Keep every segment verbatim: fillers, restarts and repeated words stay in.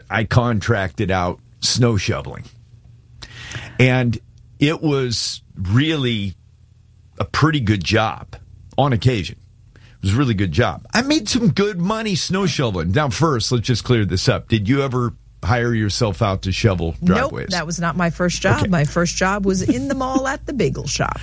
I contracted out snow shoveling. And it was really a pretty good job on occasion. It was a really good job. I made some good money snow shoveling. Now, first, let's just clear this up. Did you ever hire yourself out to shovel driveways? Nope, that was not my first job. Okay. My first job was in the mall at the bagel shop.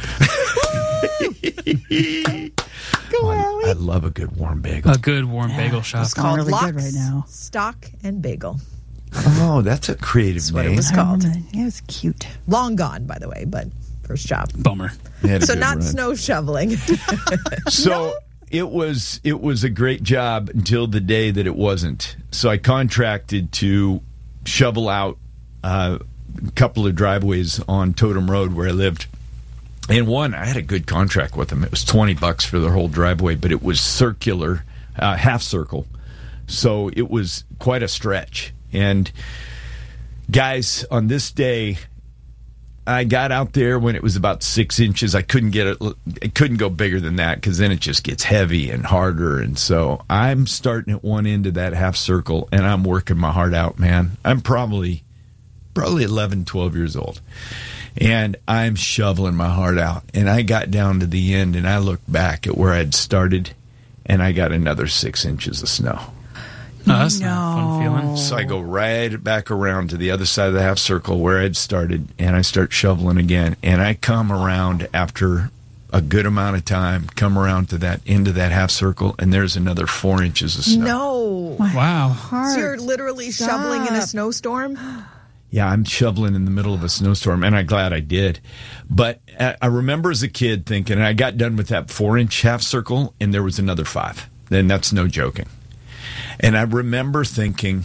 Go, Allie. I love a good warm bagel. A good warm Yeah, bagel shop. It's called really Locks, good right now. Stock, and Bagel. Oh, that's a creative That's what name. it was I called. remember that. Yeah, it was cute. Long gone, by the way, but first job. Bummer. They had a So good not run. snow shoveling. So it was it was a great job until the day that it wasn't. So I contracted to shovel out uh, a couple of driveways on Totem Road where I lived. And one, I had a good contract with them. It was twenty bucks for the whole driveway, but it was circular, uh, half circle. So it was quite a stretch. And guys, on this day, I got out there when it was about six inches. I couldn't get it. It couldn't go bigger than that because then it just gets heavy and harder. And so I'm starting at one end of that half circle, and I'm working my heart out, man. I'm probably probably eleven, twelve years old. And I'm shoveling my heart out. And I got down to the end, and I looked back at where I'd started, and I got another six inches of snow. Oh, that's not a fun feeling. So I go right back around to the other side of the half circle where I'd started, and I start shoveling again. And I come around after a good amount of time, come around to that end of that half circle, and there's another four inches of snow. No. Wow. Heart. So you're literally Stop. shoveling in a snowstorm? Yeah, I'm shoveling in the middle of a snowstorm, and I'm glad I did. But I remember as a kid thinking, and I got done with that four-inch half circle, and there was another five. Then that's no joking. And I remember thinking,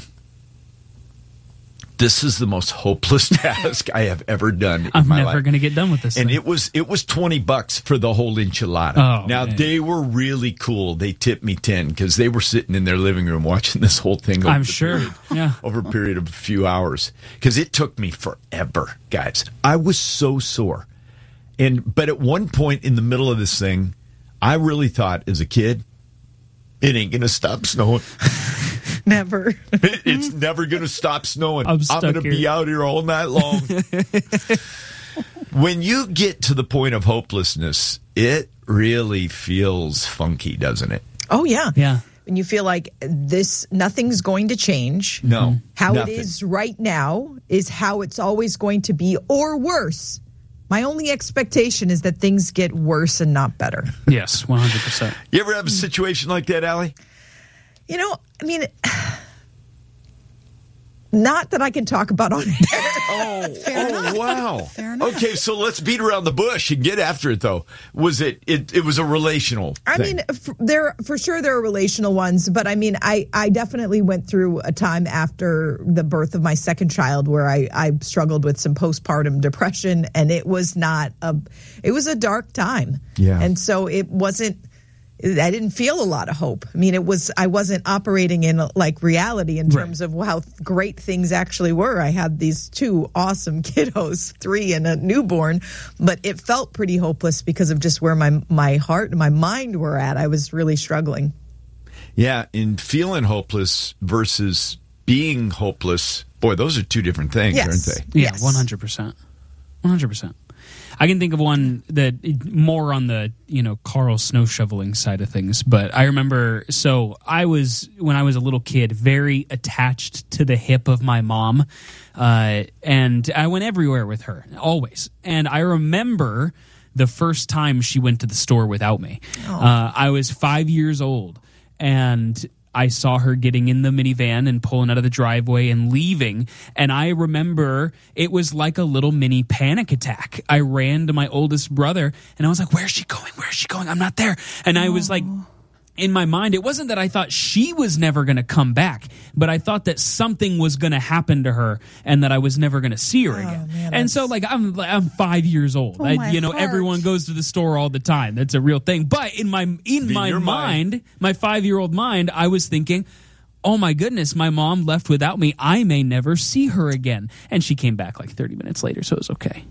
this is the most hopeless task I have ever done in I'm my never life. going to get done with this And thing. it was it was twenty bucks for the whole enchilada. Oh, now, man. they were really cool. They tipped me ten because they were sitting in their living room watching this whole thing over I'm the sure. period, Yeah. over a period of a few hours. Because it took me forever, guys. I was so sore. And But at one point in the middle of this thing, I really thought as a kid, it ain't going to stop snowing. Never. It's never going to stop snowing. I'm I'm, stuck going to here. be out here all night long. When you get to the point of hopelessness, it really feels funky, doesn't it? Oh, yeah. Yeah. And you feel like this, nothing's going to change. No. How nothing. it is right now is how it's always going to be, or worse. My only expectation is that things get worse and not better. Yes, one hundred percent. You ever have a situation like that, Allie? You know, I mean, not that I can talk about on air. Oh, oh wow. Okay, so let's beat around the bush and get after it, though. Was it, it, it was a relational I thing. mean, f- there for sure there are relational ones, but I mean, I, I definitely went through a time after the birth of my second child where I, I struggled with some postpartum depression, and it was not a, it was a dark time. Yeah. And so it wasn't, I didn't feel a lot of hope. I mean, it was, I wasn't operating in like reality in terms of how great things actually were. I had these two awesome kiddos, three and a newborn, but it felt pretty hopeless because of just where my, my heart and my mind were at. I was really struggling. Yeah, in feeling hopeless versus being hopeless, boy, those are two different things, Yes. aren't they? Yeah, Yes. one hundred percent. one hundred percent. I can think of one that more on the, you know, Carl snow shoveling side of things. But I remember, so I was, when I was a little kid, very attached to the hip of my mom. Uh, and I went everywhere with her, always. And I remember the first time she went to the store without me. Uh, I was five years old. And I saw her getting in the minivan and pulling out of the driveway and leaving. And I remember it was like a little mini panic attack. I ran to my oldest brother and I was like, where's she going? Where's she going? I'm not there. And I was like, in my mind, it wasn't that I thought she was never going to come back, but I thought that something was going to happen to her and that I was never going to see her again. man, and so, like, I'm I'm five years old. Oh, I, my you know, heart. everyone goes to the store all the time. That's a real thing. But in my in my your mind, mind. my five year old mind, I was thinking, oh my goodness, my mom left without me. I may never see her again. And she came back like thirty minutes later, so it was okay.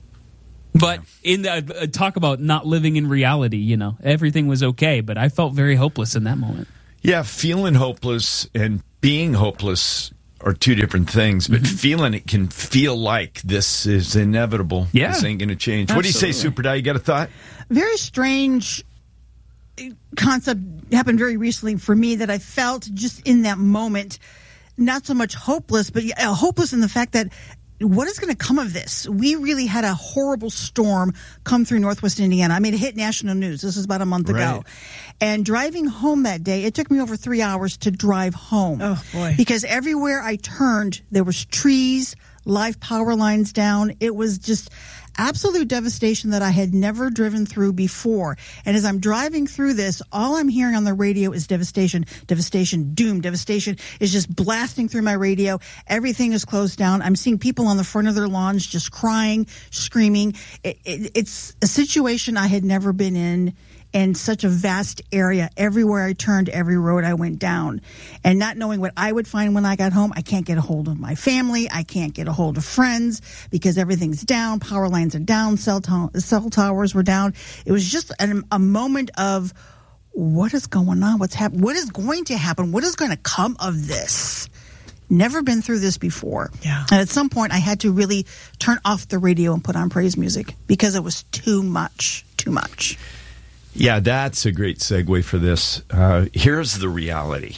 But in the, uh, talk about not living in reality, you know, everything was okay, but I felt very hopeless in that moment. Yeah, feeling hopeless and being hopeless are two different things, but mm-hmm. feeling it can feel like this is inevitable. Yeah. This ain't going to change. Absolutely. What do you say, Super Di? You got a thought? Very strange concept happened very recently for me that I felt just in that moment, not so much hopeless, but uh, hopeless in the fact that what is going to come of this? We really had a horrible storm come through Northwest Indiana. I mean, it hit national news. This was about a month right. ago. And driving home that day, it took me over three hours to drive home. Oh, boy. Because everywhere I turned, there was trees, live power lines down. It was just absolute devastation that I had never driven through before. And as I'm driving through this, all I'm hearing on the radio is devastation, devastation, doom, devastation is just blasting through my radio. Everything is closed down. I'm seeing people on the front of their lawns just crying, screaming. It, it, it's a situation I had never been in. In such a vast area, everywhere I turned, every road I went down. And not knowing what I would find when I got home, I can't get a hold of my family. I can't get a hold of friends because everything's down. Power lines are down. Cell, to- cell towers were down. It was just a, a moment of what is going on? What's happening? What is going to happen? What is going to come of this? Never been through this before. Yeah. And at some point, I had to really turn off the radio and put on praise music because it was too much, too much. Yeah, that's a great segue for this. Uh, here's the reality.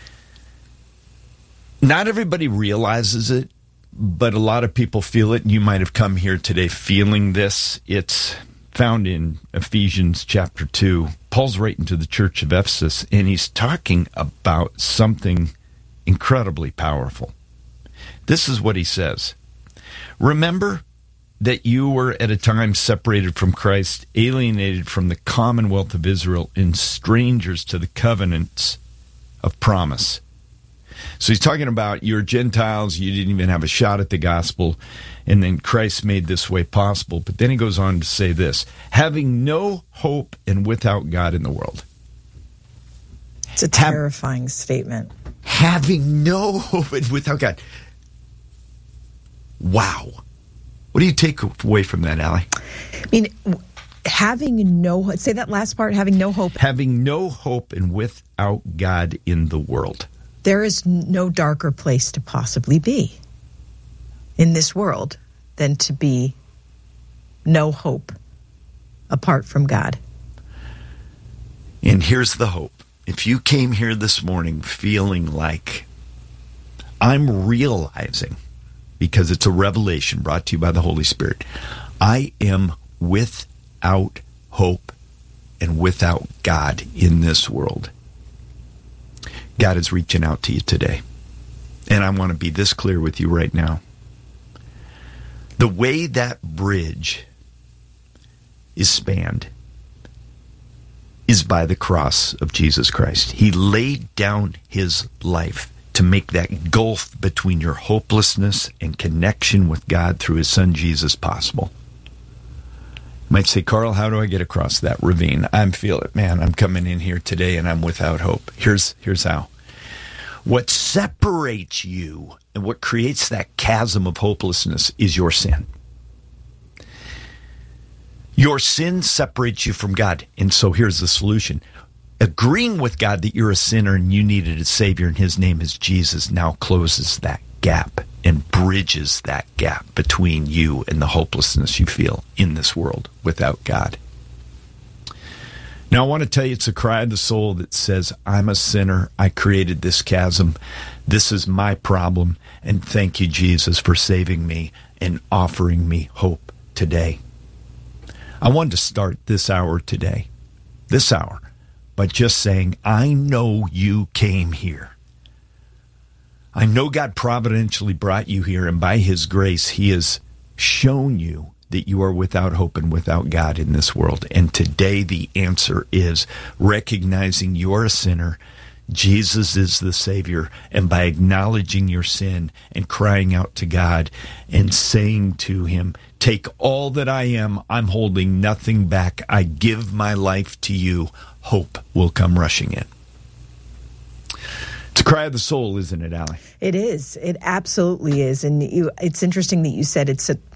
Not everybody realizes it, but a lot of people feel it. And you might have come here today feeling this. It's found in Ephesians chapter two. Paul's writing to the church of Ephesus, and he's talking about something incredibly powerful. This is what he says. Remember that you were at a time separated from Christ, alienated from the commonwealth of Israel, and strangers to the covenants of promise. So he's talking about you're Gentiles, you didn't even have a shot at the gospel, and then Christ made this way possible. But then he goes on to say this, having no hope and without God in the world. It's a terrifying Have, statement. Having no hope and without God. Wow. What do you take away from that, Allie? I mean, having no, say that last part, having no hope. Having no hope and without God in the world. There is no darker place to possibly be in this world than to be no hope apart from God. And here's the hope. If you came here this morning feeling like I'm realizing, because it's a revelation brought to you by the Holy Spirit, I am without hope and without God in this world. God is reaching out to you today. And I want to be this clear with you right now. The way that bridge is spanned is by the cross of Jesus Christ. He laid down his life to make that gulf between your hopelessness and connection with God through his son Jesus possible. You might say, Carl, how do I get across that ravine? I'm feeling it, man. I'm coming in here today and I'm without hope. Here's, here's how. What separates you and what creates that chasm of hopelessness is your sin. Your sin separates you from God. And so here's the solution. Agreeing with God that you're a sinner and you needed a Savior and his name is Jesus now closes that gap and bridges that gap between you and the hopelessness you feel in this world without God. Now I want to tell you it's a cry of the soul that says, I'm a sinner. I created this chasm. This is my problem. And thank you, Jesus, for saving me and offering me hope today. I wanted to start this hour today, this hour, by just saying, I know you came here. I know God providentially brought you here, and by his grace, he has shown you that you are without hope and without God in this world. And today the answer is recognizing you're a sinner, Jesus is the Savior, and by acknowledging your sin and crying out to God and saying to him, take all that I am, I'm holding nothing back, I give my life to you, hope will come rushing in. It's a cry of the soul, isn't it, Allie? It is. It absolutely is. And you, it's interesting that you said it's a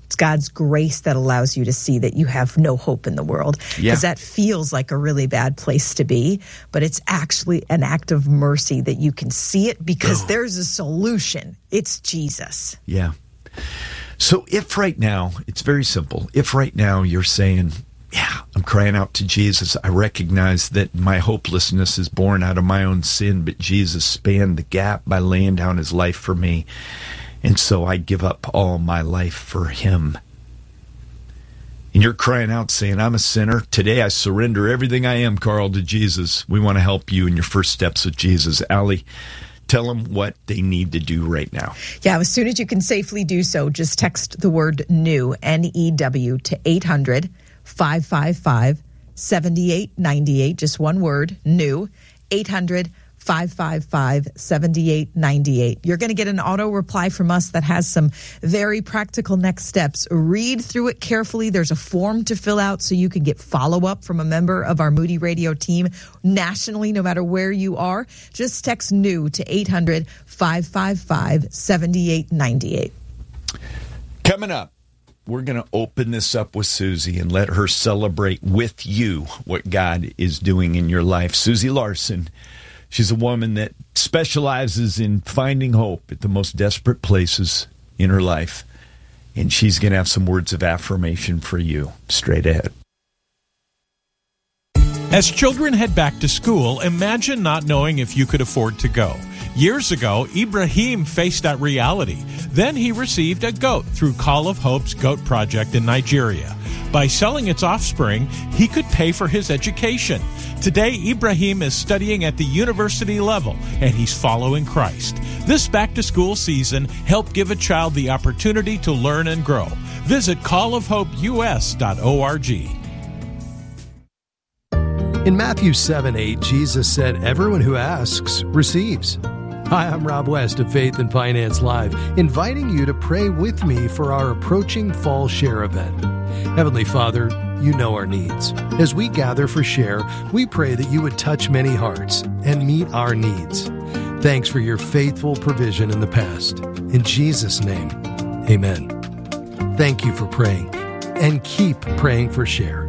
It's God's grace that allows you to see that you have no hope in the world. Because Yeah. that feels like a really bad place to be, but it's actually an act of mercy that you can see it because there's a solution. It's Jesus. Yeah. So if right now, it's very simple. If right now you're saying, yeah, I'm crying out to Jesus. I recognize that my hopelessness is born out of my own sin, but Jesus spanned the gap by laying down his life for me. And so I give up all my life for him. And you're crying out saying, I'm a sinner. Today I surrender everything I am, Carl, to Jesus. We want to help you in your first steps with Jesus. Allie, tell them what they need to do right now. Yeah, as soon as you can safely do so, just text the word NEW, N E W, to eight hundred, five five five, seven eight nine eight. Just one word, NEW, eight hundred, five five five, seven eight nine eight. You're going to get an auto reply from us that has some very practical next steps. Read through it carefully. There's a form to fill out so you can get follow-up from a member of our Moody Radio team nationally, no matter where you are. Just text NEW to eight hundred, five five five, seven eight nine eight. Coming up, we're going to open this up with Susie and let her celebrate with you what God is doing in your life. Susie Larson, she's a woman that specializes in finding hope at the most desperate places in her life. And she's going to have some words of affirmation for you straight ahead. As children head back to school, imagine not knowing if you could afford to go. Years ago, Ibrahim faced that reality. Then he received a goat through Call of Hope's Goat Project in Nigeria. By selling its offspring, he could pay for his education. Today, Ibrahim is studying at the university level, and he's following Christ. This back-to-school season, help give a child the opportunity to learn and grow. Visit call of hope u s dot org. In Matthew seven eight, Jesus said, "Everyone who asks receives." Hi, I'm Rob West of Faith and Finance Live, inviting you to pray with me for our approaching Fall Share event. Heavenly Father, you know our needs. As we gather for Share, we pray that you would touch many hearts and meet our needs. Thanks for your faithful provision in the past. In Jesus' name, amen. Thank you for praying, and keep praying for Share.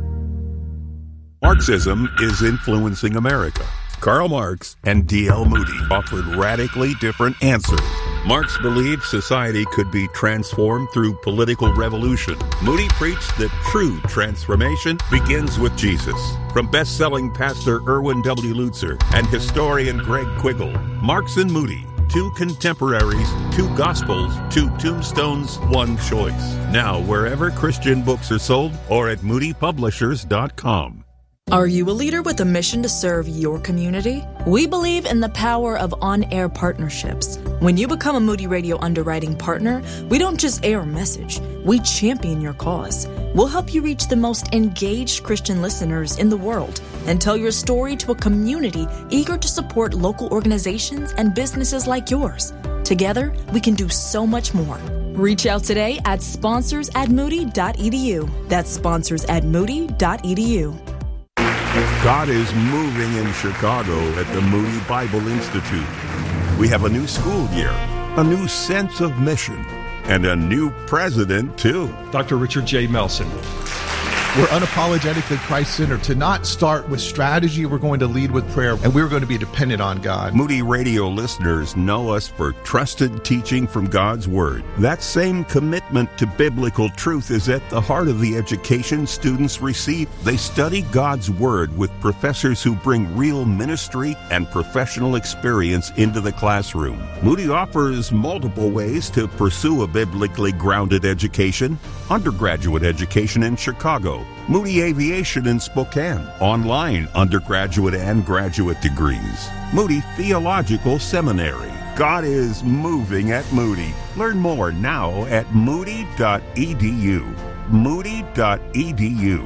Marxism is influencing America. Karl Marx and D L Moody offered radically different answers. Marx believed society could be transformed through political revolution. Moody preached that true transformation begins with Jesus. From best-selling pastor Erwin W. Lutzer and historian Greg Quiggle, Marx and Moody, two contemporaries, two gospels, two tombstones, one choice. Now, wherever Christian books are sold or at moody publishers dot com. Are you a leader with a mission to serve your community? We believe in the power of on-air partnerships. When you become a Moody Radio underwriting partner, we don't just air a message, we champion your cause. We'll help you reach the most engaged Christian listeners in the world and tell your story to a community eager to support local organizations and businesses like yours. Together, we can do so much more. Reach out today at sponsors at moody dot e d u. That's sponsors at moody dot e d u. God is moving in Chicago at the Moody Bible Institute. We have a new school year, a new sense of mission, and a new president, too. Doctor Richard J. Melson. We're unapologetically Christ-centered. To not start with strategy, we're going to lead with prayer, and we're going to be dependent on God. Moody Radio listeners know us for trusted teaching from God's Word. That same commitment to biblical truth is at the heart of the education students receive. They study God's Word with professors who bring real ministry and professional experience into the classroom. Moody offers multiple ways to pursue a biblically grounded education. Undergraduate education in Chicago, Moody Aviation in Spokane, online undergraduate and graduate degrees, Moody Theological Seminary. God is moving at Moody. Learn more now at moody dot e d u. moody dot e d u.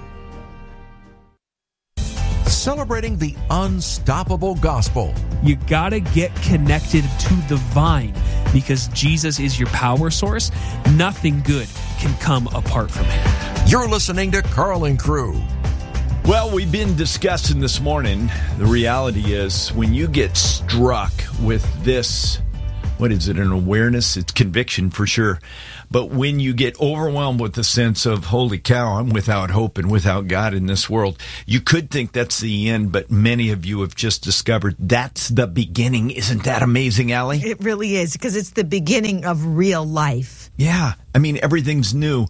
Celebrating the unstoppable gospel. You gotta get connected to the vine because Jesus is your power source. Nothing good can come apart from him. You're listening to Carl and Crew. Well, we've been discussing this morning, the reality is when you get struck with this what is it, an awareness? It's conviction for sure. But when you get overwhelmed with the sense of, holy cow, I'm without hope and without God in this world, you could think that's the end, but many of you have just discovered that's the beginning. Isn't that amazing, Allie? It really is, because it's the beginning of real life. Yeah. I mean, everything's new.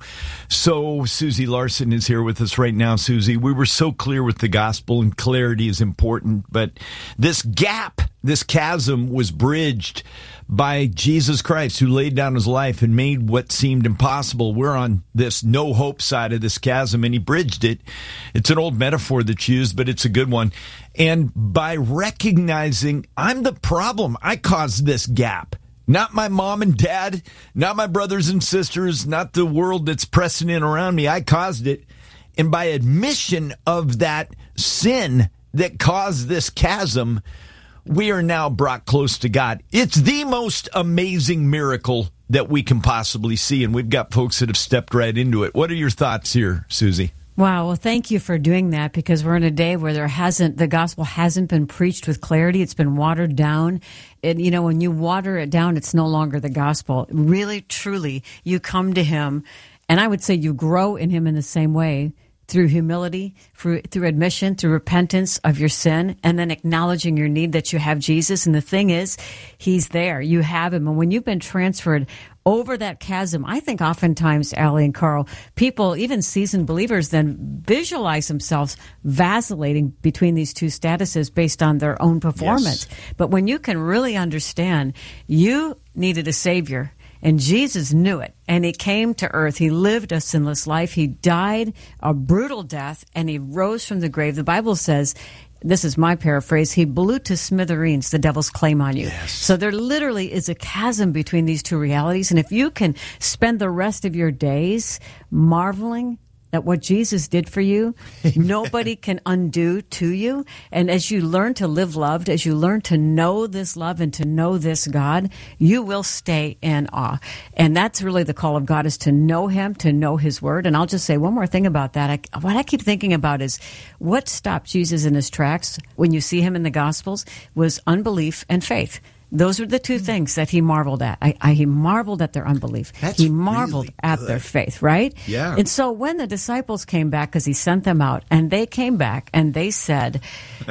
So Susie Larson is here with us right now. Susie, we were so clear with the gospel, and clarity is important, but this gap, this chasm was bridged by Jesus Christ, who laid down his life and made what seemed impossible. We're on this no hope side of this chasm, and he bridged it. It's an old metaphor that's used, but it's a good one. And by recognizing I'm the problem, I caused this gap. Not my mom and dad, not my brothers and sisters, not the world that's pressing in around me. I caused it. And by admission of that sin that caused this chasm, we are now brought close to God. It's the most amazing miracle that we can possibly see, and we've got folks that have stepped right into it. What are your thoughts here, Susie? Wow, well, thank you for doing that, because we're in a day where there hasn't, the gospel hasn't been preached with clarity. It's been watered down. And, you know, when you water it down, it's no longer the gospel. Really, truly, you come to him, and I would say you grow in him in the same way, through humility, through, through admission, through repentance of your sin, and then acknowledging your need that you have Jesus. And the thing is, he's there. You have him. And when you've been transferred over that chasm, I think oftentimes, Allie and Carl, people, even seasoned believers, then visualize themselves vacillating between these two statuses based on their own performance. Yes. But when you can really understand, you needed a Savior, and Jesus knew it, and he came to earth. He lived a sinless life. He died a brutal death, and he rose from the grave. The Bible says, this is my paraphrase, he blew to smithereens the devil's claim on you. Yes. So there literally is a chasm between these two realities. And if you can spend the rest of your days marveling that what Jesus did for you, nobody can undo to you. And as you learn to live loved, as you learn to know this love and to know this God, you will stay in awe. And that's really the call of God, is to know him, to know his word. And I'll just say one more thing about that. I, what I keep thinking about is what stopped Jesus in his tracks when you see him in the Gospels was unbelief and faith. Those are the two things that he marveled at. I, I, he marveled at their unbelief. That's he marveled really at good. their faith, right? Yeah. And so when the disciples came back, because he sent them out, and they came back and they said,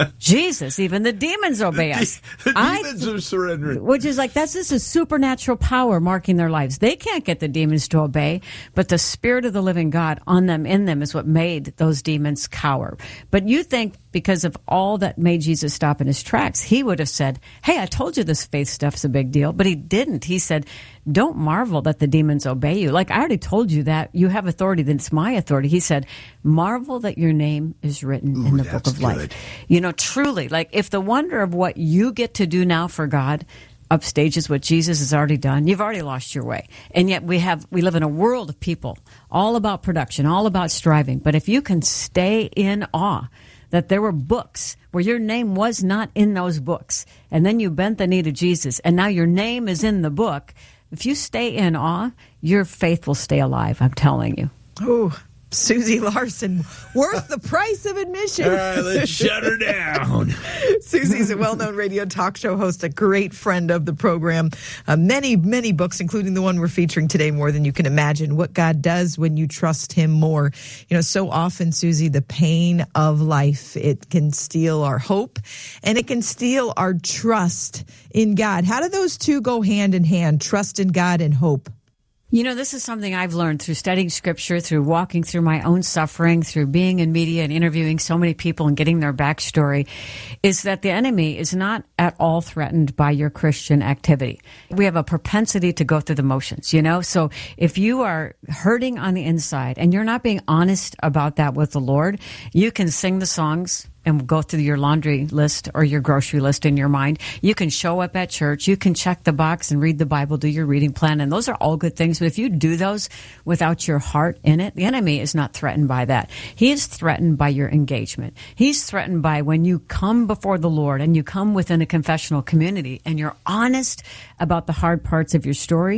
Jesus, even the demons obey the, us. The I, demons are surrendering. Which is like, that's this is supernatural power marking their lives. They can't get the demons to obey, but the Spirit of the living God on them, in them, is what made those demons cower. But you think, because of all that made Jesus stop in his tracks, he would have said, hey, I told you this faith stuff's a big deal. But he didn't. He said, don't marvel that the demons obey you. Like, I already told you that you have authority, then it's my authority. He said, marvel that your name is written Ooh, in the book of good. life. You know, truly, like, if the wonder of what you get to do now for God upstages what Jesus has already done, you've already lost your way. And yet we have, we live in a world of people all about production, all about striving. But if you can stay in awe that there were books where your name was not in those books, and then you bent the knee to Jesus, and now your name is in the book, if you stay in awe, your faith will stay alive, I'm telling you. Oh, Susie Larson, worth the price of admission. All right, let's shut her down. Susie's a well-known radio talk show host, a great friend of the program. Uh, many, many books, including the one we're featuring today, More Than You Can Imagine, What God Does When You Trust Him More. You know, so often, Susie, the pain of life, it can steal our hope, and it can steal our trust in God. How do those two go hand in hand, trust in God and hope? You know, this is something I've learned through studying Scripture, through walking through my own suffering, through being in media and interviewing so many people and getting their backstory, is that the enemy is not at all threatened by your Christian activity. We have a propensity to go through the motions, you know? So if you are hurting on the inside and you're not being honest about that with the Lord, you can sing the songs and go through your laundry list or your grocery list in your mind. You can show up at church. You can check the box and read the Bible, do your reading plan. And those are all good things. But if you do those without your heart in it, the enemy is not threatened by that. He is threatened by your engagement. He's threatened by when you come before the Lord and you come within a confessional community and you're honest about the hard parts of your story.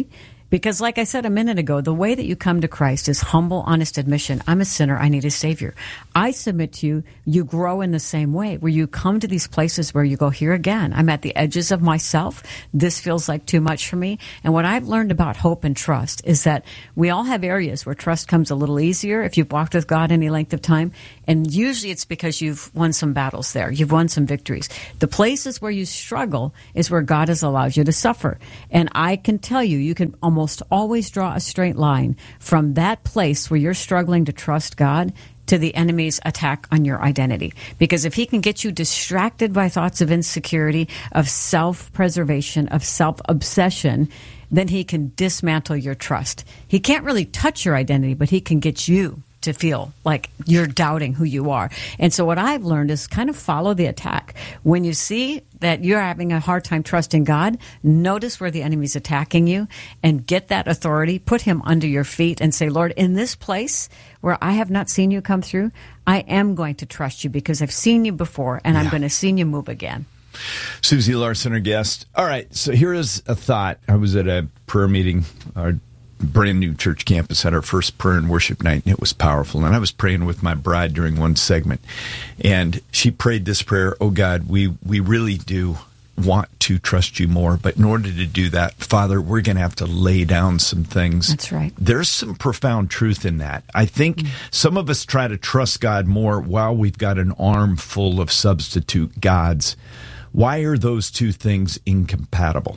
Because like I said a minute ago, the way that you come to Christ is humble, honest admission. I'm a sinner. I need a Savior. I submit to you, you grow in the same way, where you come to these places where you go, here again, I'm at the edges of myself. This feels like too much for me. And what I've learned about hope and trust is that we all have areas where trust comes a little easier if you've walked with God any length of time. And usually it's because you've won some battles there. You've won some victories. The places where you struggle is where God has allowed you to suffer. And I can tell you, you can almost Almost always draw a straight line from that place where you're struggling to trust God to the enemy's attack on your identity. Because if he can get you distracted by thoughts of insecurity, of self-preservation, of self-obsession, then he can dismantle your trust. He can't really touch your identity, but he can get you to feel like you're doubting who you are. And so what I've learned is kind of follow the attack. When you see that you're having a hard time trusting God, notice where the enemy's attacking you and get that authority, put him under your feet and say, Lord, in this place where I have not seen you come through, I am going to trust you because I've seen you before and yeah. I'm going to see you move again. Susie Larson, our guest. All right, so here is a thought. I was at a prayer meeting, our brand new church campus, had our first prayer and worship night, and it was powerful. And I was praying with my bride during one segment, and she prayed this prayer: oh God, we, we really do want to trust you more, but in order to do that, Father, we're going to have to lay down some things. That's right. There's some profound truth in that. I think mm. some of us try to trust God more while we've got an arm full of substitute gods. Why are those two things incompatible?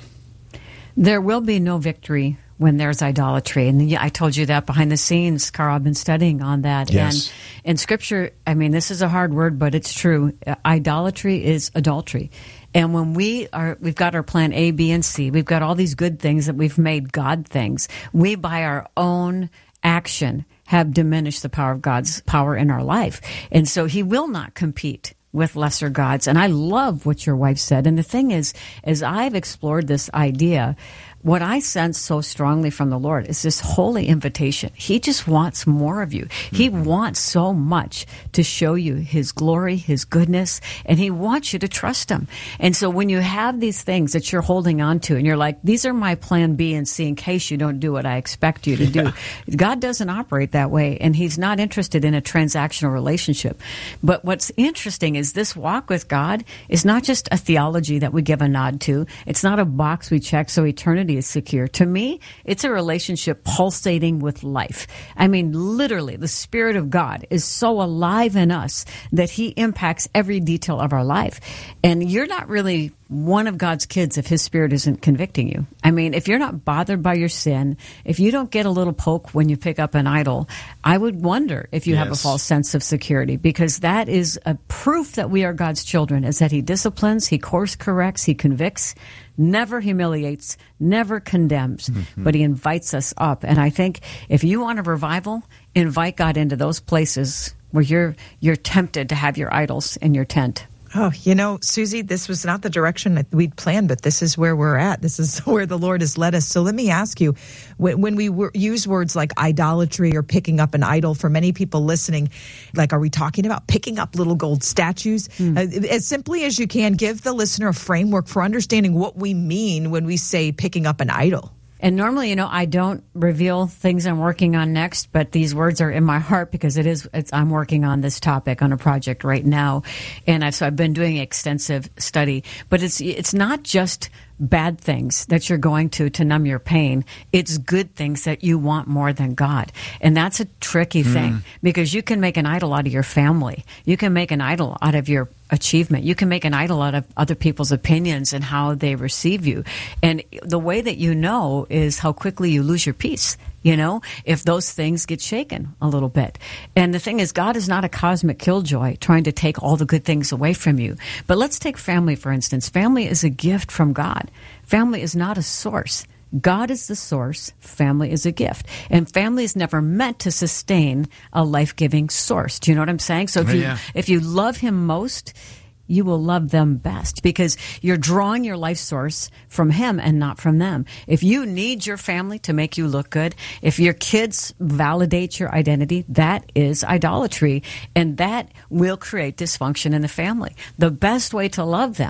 There will be no victory when there's idolatry. And I told you that behind the scenes, Carl. I've been studying on that. Yes. And in Scripture, I mean, this is a hard word, but it's true. Idolatry is adultery. And when we are, we've got our plan A, B, and C. We've got all these good things that we've made God things. We, by our own action, have diminished the power of God's power in our life. And so he will not compete with lesser gods. And I love what your wife said. And the thing is, as I've explored this idea, what I sense so strongly from the Lord is this holy invitation. He just wants more of you. He mm-hmm. wants so much to show you his glory, his goodness, and he wants you to trust him. And so when you have these things that you're holding on to and you're like, these are my plan B and C in case you don't do what I expect you to do. Yeah. God doesn't operate that way, and he's not interested in a transactional relationship. But what's interesting is this walk with God is not just a theology that we give a nod to. It's not a box we check so eternity is secure. To me, it's a relationship pulsating with life. I mean, literally, the Spirit of God is so alive in us that he impacts every detail of our life. And you're not really one of God's kids if his Spirit isn't convicting you. I mean, if you're not bothered by your sin, if you don't get a little poke when you pick up an idol, I would wonder if you yes. have a false sense of security, because that is a proof that we are God's children, is that he disciplines, he course corrects, he convicts, never humiliates, never condemns, mm-hmm. but he invites us up. And I think if you want a revival, invite God into those places where you're you're tempted to have your idols in your tent. Oh, you know, Susie, this was not the direction that we'd planned, but this is where we're at. This is where the Lord has led us. So let me ask you, when, when we were, use words like idolatry or picking up an idol, for many people listening, like, are we talking about picking up little gold statues? Mm. Uh, as simply as you can, give the listener a framework for understanding what we mean when we say picking up an idol. And normally, you know, I don't reveal things I'm working on next, but these words are in my heart because it is, it's, I'm working on this topic on a project right now. And I've, so I've been doing extensive study, but it's, it's not just bad things that you're going to to numb your pain. It's good things that you want more than God. And that's a tricky mm. thing, because you can make an idol out of your family. You can make an idol out of your achievement. You can make an idol out of other people's opinions and how they receive you. And the way that you know is how quickly you lose your peace, you know, if those things get shaken a little bit. And the thing is, God is not a cosmic killjoy trying to take all the good things away from you. But let's take family, for instance. Family is a gift from God. Family is not a source. God is the source. Family is a gift. And family is never meant to sustain a life-giving source. Do you know what I'm saying? So if oh, you yeah. if you love him most, you will love them best, because you're drawing your life source from him and not from them. If you need your family to make you look good, if your kids validate your identity, that is idolatry, and that will create dysfunction in the family. The best way to love them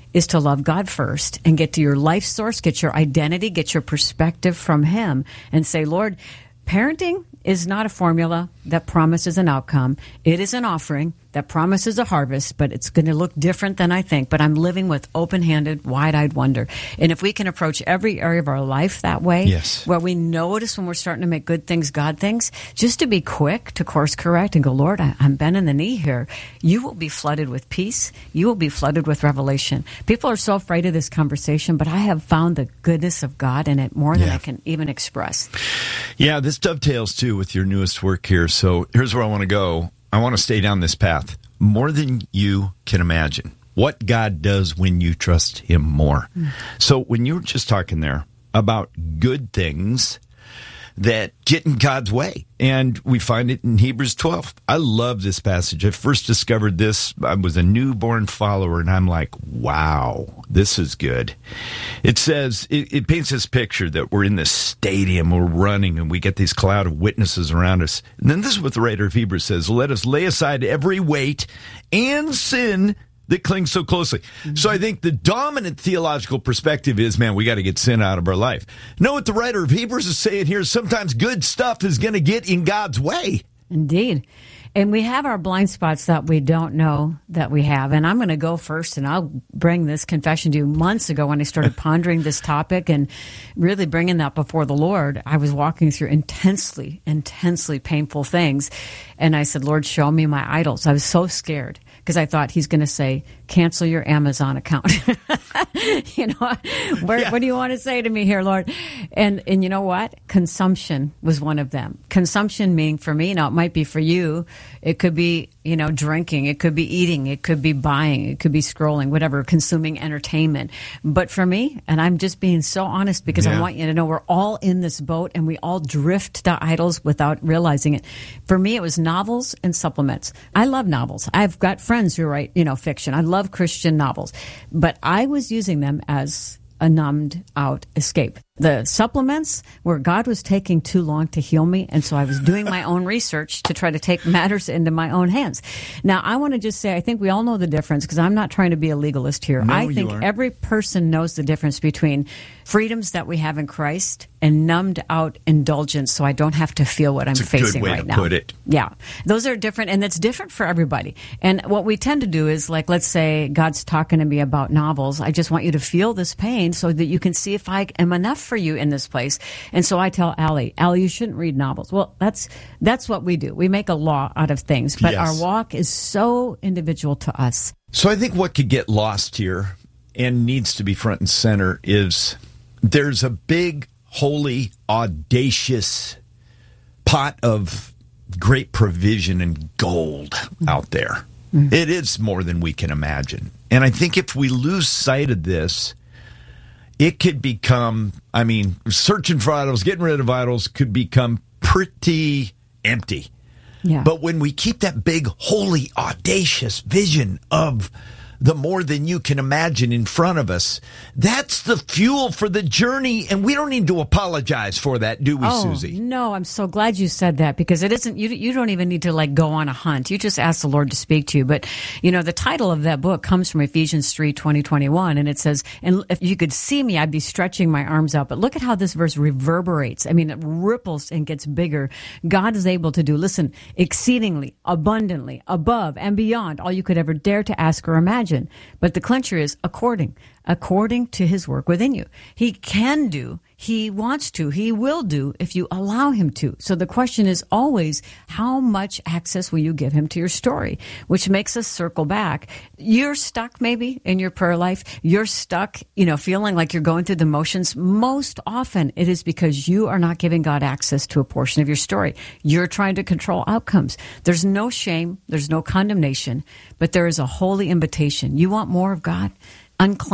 is to love God first and get to your life source, get your identity, get your perspective from Him, and say, Lord, parenting is not a formula that promises an outcome. It is an offering that promises a harvest, but it's going to look different than I think. But I'm living with open-handed, wide-eyed wonder. And if we can approach every area of our life that way, yes. where we notice when we're starting to make good things, God things, just to be quick to course correct and go, Lord, I, I'm bending the knee here, you will be flooded with peace. You will be flooded with revelation. People are so afraid of this conversation, but I have found the goodness of God in it more than yeah. I can even express. Yeah, this dovetails, too, with your newest work here. So here's where I want to go. I want to stay down this path. More than you can imagine. What God does when you trust Him more. Mm. So when you were just talking there about good things that get in God's way, and we find it in Hebrews twelve. I love this passage. I first discovered this. I was a newborn follower, and I'm like, wow, this is good. It says, it, it paints this picture that we're in this stadium, we're running, and we get these cloud of witnesses around us. And then this is what the writer of Hebrews says, let us lay aside every weight and sin that clings so closely. Mm-hmm. So I think the dominant theological perspective is, man, we got to get sin out of our life. No, what the writer of Hebrews is saying here is sometimes good stuff is going to get in God's way. Indeed. And we have our blind spots that we don't know that we have. And I'm going to go first, and I'll bring this confession to you. Months ago when I started pondering this topic and really bringing that before the Lord, I was walking through intensely, intensely painful things. And I said, Lord, show me my idols. I was so scared because I thought He's going to say, cancel your Amazon account. you know, where, yeah. what do you want to say to me here, Lord? And and you know what? Consumption was one of them. Consumption meaning for me, now it might be for you, it could be, you know, drinking, it could be eating, it could be buying, it could be scrolling, whatever, consuming entertainment. But for me, and I'm just being so honest because yeah. I want you to know we're all in this boat and we all drift to idols without realizing it. For me, it was novels and supplements. I love novels. I've got friends who write, you know, fiction. I love Christian novels. But I was using them as a numbed out escape. The supplements where God was taking too long to heal me, and so I was doing my own research to try to take matters into my own hands. Now, I want to just say, I think we all know the difference, because I'm not trying to be a legalist here. No, I think you aren't. Every person knows the difference between freedoms that we have in Christ and numbed out indulgence, so I don't have to feel what That's I'm a facing good way right to now. Put it. Yeah, those are different, and it's different for everybody. And what we tend to do is, like, let's say God's talking to me about novels. I just want you to feel this pain so that you can see if I am enough for you in this place. And so I tell Allie, Allie, you shouldn't read novels. Well, that's that's what we do. We make a law out of things, but yes. our walk is so individual to us. So I think what could get lost here and needs to be front and center is there's a big, holy, audacious pot of great provision and gold out there. Mm-hmm. It is more than we can imagine. And I think if we lose sight of this, it could become, I mean, searching for idols, getting rid of idols could become pretty empty. Yeah. But when we keep that big, holy, audacious vision of the more than you can imagine in front of us, that's the fuel for the journey, and we don't need to apologize for that, do we, oh, Susie? No, I'm so glad you said that, because it isn't, you, you don't even need to like go on a hunt. You just ask the Lord to speak to you. But, you know, the title of that book comes from Ephesians three, twenty, twenty-one, and it says, and if you could see me, I'd be stretching my arms out. But look at how this verse reverberates. I mean, it ripples and gets bigger. God is able to do, listen, exceedingly, abundantly, above and beyond all you could ever dare to ask or imagine. But the clincher is according, according to His work within you. He can do, He wants to, He will do if you allow Him to. So the question is always, how much access will you give Him to your story? Which makes us circle back. You're stuck maybe in your prayer life. You're stuck, you know, feeling like you're going through the motions. Most often it is because you are not giving God access to a portion of your story. You're trying to control outcomes. There's no shame. There's no condemnation, but there is a holy invitation. You want more of God? Unclench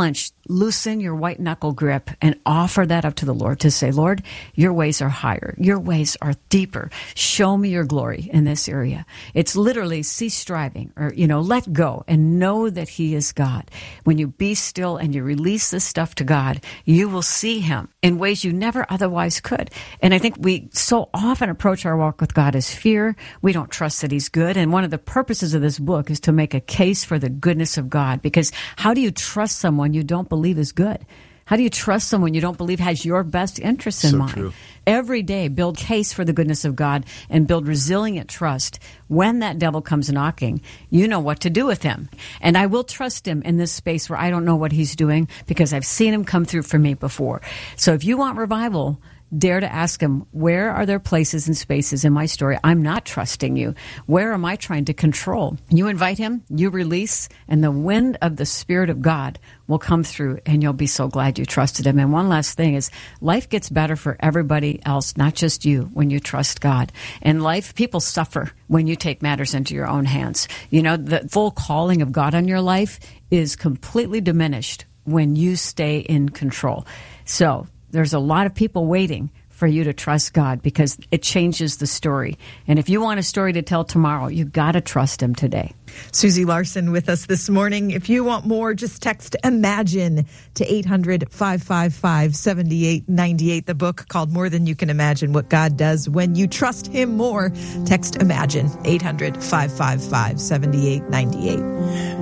loosen your white knuckle grip and offer that up to the Lord to say, Lord, your ways are higher. Your ways are deeper. Show me your glory in this area. It's literally cease striving, or, you know, let go and know that he is God. When you be still and you release this stuff to God, you will see him in ways you never otherwise could. And I think we so often approach our walk with God as fear. We don't trust that he's good. And one of the purposes of this book is to make a case for the goodness of God, because how do you trust someone you don't believe is good? How do you trust someone you don't believe has your best interests in So mind? true. Every day, build case for the goodness of God and build resilient trust. When that devil comes knocking, you know what to do with him. And I will trust him in this space where I don't know what he's doing, because I've seen him come through for me before. So if you want revival, dare to ask him, where are there places and spaces in my story I'm not trusting you? Where am I trying to control? You invite him, you release, and the wind of the Spirit of God will come through, and you'll be so glad you trusted him. And one last thing is, life gets better for everybody else, not just you, when you trust God. In life, people suffer when you take matters into your own hands. You know, the full calling of God on your life is completely diminished when you stay in control. So there's a lot of people waiting for you to trust God, because it changes the story. And if you want a story to tell tomorrow, you got to trust him today. Susie Larson with us this morning. If you want more, just text IMAGINE to eight hundred, five five five, seven eight nine eight. The book called More Than You Can Imagine, What God Does When You Trust Him More. Text IMAGINE, eight hundred, five five five, seven eight nine eight.